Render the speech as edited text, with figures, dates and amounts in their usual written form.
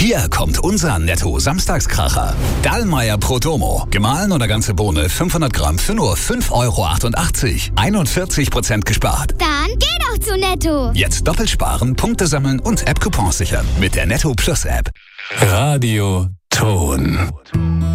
Hier kommt unser Netto-Samstagskracher. Dallmayr Protomo. Gemahlen oder ganze Bohne 500 Gramm für nur 5,88 €. 41% gespart. Dann geh doch zu Netto. Jetzt doppelt sparen, Punkte sammeln und App-Coupons sichern. Mit der Netto Plus App. Radio Ton.